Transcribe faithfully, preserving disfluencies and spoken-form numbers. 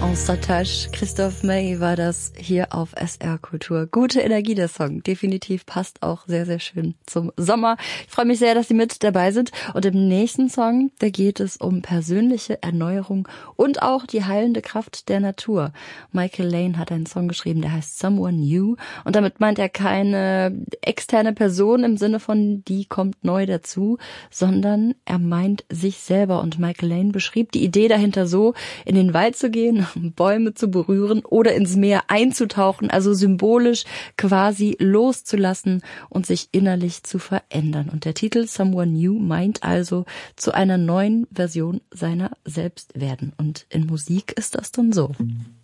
En Satage, Christophe Maé war das hier auf S R Kultur. Gute Energie, der Song. Definitiv passt auch sehr, sehr schön zum Sommer. Ich freue mich sehr, dass Sie mit dabei sind. Und im nächsten Song, da geht es um persönliche Erneuerung und auch die heilende Kraft der Natur. Michael Lane hat einen Song geschrieben, der heißt Someone New. Und damit meint er keine externe Person im Sinne von, die kommt neu dazu, sondern er meint sich selber. Und Michael Lane beschrieb die Idee dahinter so, in den Wald zu gehen, Bäume zu berühren oder ins Meer einzutauchen, also symbolisch quasi loszulassen und sich innerlich zu verändern. Und der Titel Someone New meint also zu einer neuen Version seiner selbst werden. Und in Musik ist das dann so.